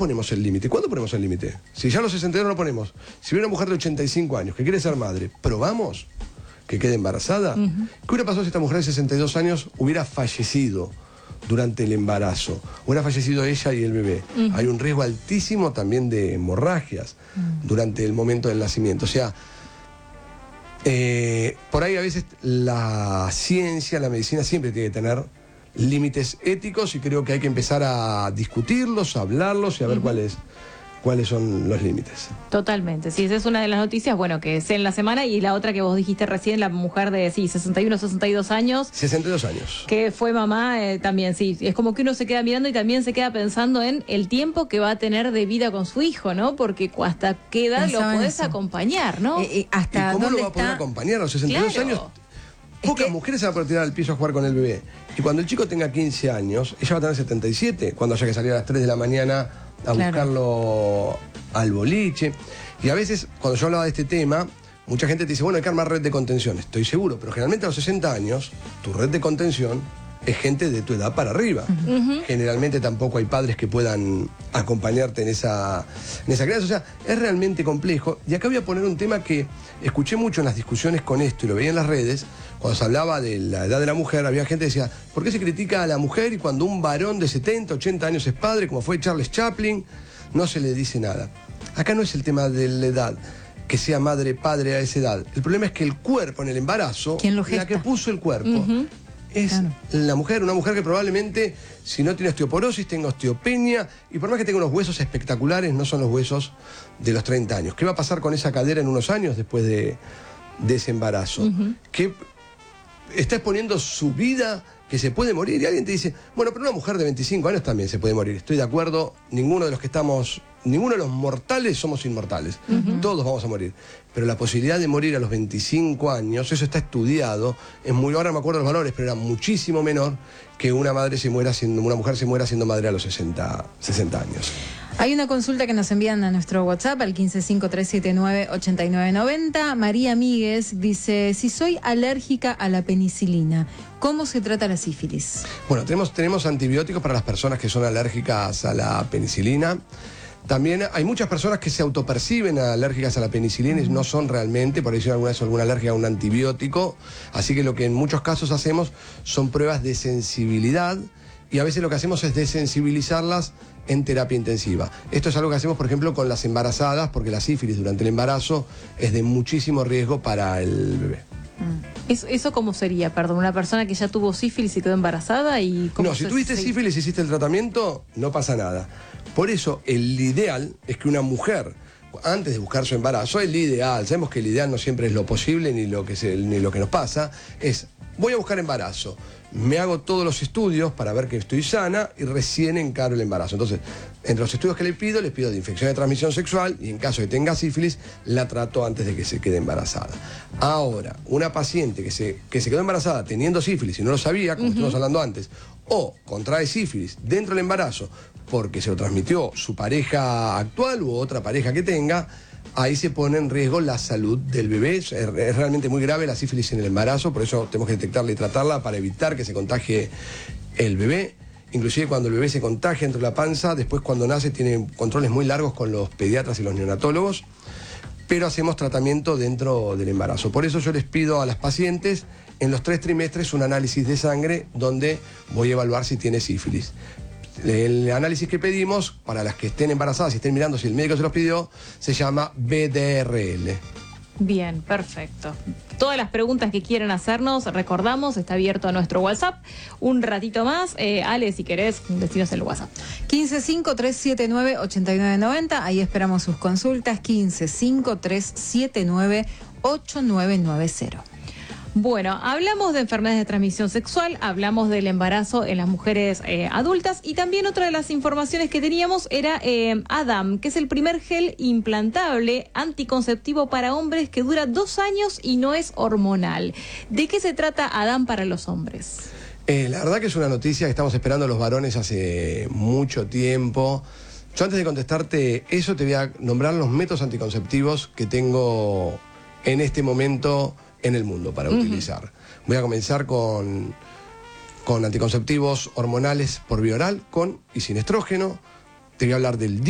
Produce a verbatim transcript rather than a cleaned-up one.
ponemos el límite? ¿Cuándo ponemos el límite? Si ya a los sesenta y dos no lo ponemos. Si viene una mujer de ochenta y cinco años que quiere ser madre, ¿probamos que quede embarazada? Uh-huh. ¿Qué hubiera pasado si esta mujer de sesenta y dos años hubiera fallecido durante el embarazo? Hubiera fallecido ella y el bebé. Uh-huh. Hay un riesgo altísimo también de hemorragias uh-huh. durante el momento del nacimiento. O sea, eh, por ahí a veces la ciencia, la medicina siempre tiene que tener límites éticos y creo que hay que empezar a discutirlos, a hablarlos y a ver uh-huh. cuáles cuáles son los límites. Totalmente, sí, esa es una de las noticias, bueno, que es en la semana, y la otra que vos dijiste recién, la mujer de, sí, sesenta y uno, sesenta y dos años. sesenta y dos años. Que fue mamá, eh, también, sí, es como que uno se queda mirando y también se queda pensando en el tiempo que va a tener de vida con su hijo, ¿no? Porque hasta qué edad lo podés eso. acompañar, ¿no? Eh, eh, hasta ¿Y cómo dónde lo va a poder está? acompañar a los sesenta y dos claro. años? Pocas que... mujeres se van a poder tirar al piso a jugar con el bebé. Y cuando el chico tenga quince años, ella va a tener setenta y siete, cuando haya que salir a las tres de la mañana a claro. buscarlo al boliche. Y a veces, cuando yo hablaba de este tema, mucha gente te dice, bueno, hay que armar red de contención. Estoy seguro, pero generalmente a los sesenta años, tu red de contención es gente de tu edad para arriba. Uh-huh. Generalmente tampoco hay padres que puedan acompañarte en esa, en esa crianza. O sea, es realmente complejo. Y acá voy a poner un tema que escuché mucho en las discusiones con esto y lo veía en las redes. Cuando se hablaba de la edad de la mujer, había gente que decía, ¿por qué se critica a la mujer y cuando un varón de setenta, ochenta años es padre, como fue Charles Chaplin, no se le dice nada? Acá no es el tema de la edad, que sea madre, padre a esa edad. El problema es que el cuerpo en el embarazo, ¿quién lo gesta? La que puso el cuerpo, uh-huh. es claro. la mujer, una mujer que probablemente, si no tiene osteoporosis, tenga osteopenia, y por más que tenga unos huesos espectaculares, no son los huesos de los treinta años. ¿Qué va a pasar con esa cadera en unos años después de, de ese embarazo? Uh-huh. ¿Qué está exponiendo su vida, que se puede morir? Y alguien te dice, bueno, pero una mujer de veinticinco años también se puede morir. Estoy de acuerdo, ninguno de los que estamos, ninguno de los mortales somos inmortales. Uh-huh. Todos vamos a morir. Pero la posibilidad de morir a los veinticinco años, eso está estudiado, es muy, ahora no me acuerdo los valores, pero era muchísimo menor que una madre se muera siendo, una mujer se muera siendo madre a los sesenta, sesenta años. Hay una consulta que nos envían a nuestro WhatsApp al quince cinco tres siete nueve ocho nueve nueve cero. María Míguez dice, si soy alérgica a la penicilina, ¿cómo se trata la sífilis? Bueno, tenemos, tenemos antibióticos para las personas que son alérgicas a la penicilina. También hay muchas personas que se autoperciben alérgicas a la penicilina y no son realmente, por ahí si alguna vez alguna alergia a un antibiótico. Así que lo que en muchos casos hacemos son pruebas de sensibilidad y a veces lo que hacemos es desensibilizarlas en terapia intensiva. Esto es algo que hacemos, por ejemplo, con las embarazadas, porque la sífilis durante el embarazo es de muchísimo riesgo para el bebé. ¿Eso, ¿Eso cómo sería? Perdón, una persona que ya tuvo sífilis y quedó embarazada y... ¿cómo no, si se, tuviste se... sífilis y hiciste el tratamiento, no pasa nada. Por eso, el ideal es que una mujer, antes de buscar su embarazo, el ideal, sabemos que el ideal no siempre es lo posible ni lo que, se, ni lo que nos pasa, es, voy a buscar embarazo, me hago todos los estudios para ver que estoy sana y recién encaro el embarazo. Entonces, entre los estudios que le pido, les pido de infección de transmisión sexual y en caso de que tenga sífilis, la trato antes de que se quede embarazada. Ahora, una paciente que se, que se quedó embarazada teniendo sífilis y no lo sabía, como uh-huh. estuvimos hablando antes, o contrae sífilis dentro del embarazo porque se lo transmitió su pareja actual u otra pareja que tenga, ahí se pone en riesgo la salud del bebé. Es, es realmente muy grave la sífilis en el embarazo, por eso tenemos que detectarla y tratarla para evitar que se contagie el bebé. Inclusive cuando el bebé se contagia dentro de la panza, después cuando nace tiene controles muy largos con los pediatras y los neonatólogos, pero hacemos tratamiento dentro del embarazo. Por eso yo les pido a las pacientes en los tres trimestres un análisis de sangre donde voy a evaluar si tiene sífilis. El análisis que pedimos, para las que estén embarazadas y estén mirando si el médico se los pidió, se llama B D R L. Bien, perfecto. Todas las preguntas que quieran hacernos, recordamos, está abierto a nuestro WhatsApp. Un ratito más, eh, Ale, si querés, decinos el WhatsApp. quince cinco tres siete nueve ocho nueve nueve cero, ahí esperamos sus consultas, quince cinco tres siete nueve ocho nueve nueve cero. Bueno, hablamos de enfermedades de transmisión sexual, hablamos del embarazo en las mujeres eh, adultas y también otra de las informaciones que teníamos era eh, Adam, que es el primer gel implantable anticonceptivo para hombres que dura dos años y no es hormonal. ¿De qué se trata Adam para los hombres? Eh, la verdad que es una noticia que estamos esperando los varones hace mucho tiempo. Yo antes de contestarte eso te voy a nombrar los métodos anticonceptivos que tengo en este momento en el mundo para uh-huh. utilizar. Voy a comenzar con, con anticonceptivos hormonales por vía oral, con y sin estrógeno. Te voy a hablar del